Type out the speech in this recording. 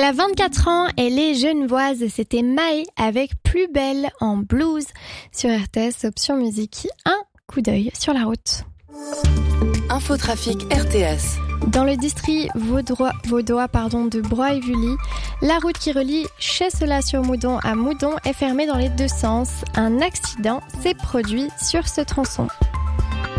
a 24 ans, elle est genevoise. C'était Maë avec Plus belle en blues sur RTS Option Musique. Un coup d'œil sur la route. Infotrafic RTS. Dans le district vaudois de Broye-Vully, la route qui relie Chesselas-sur-Moudon à Moudon est fermée dans les deux sens. Un accident s'est produit sur ce tronçon.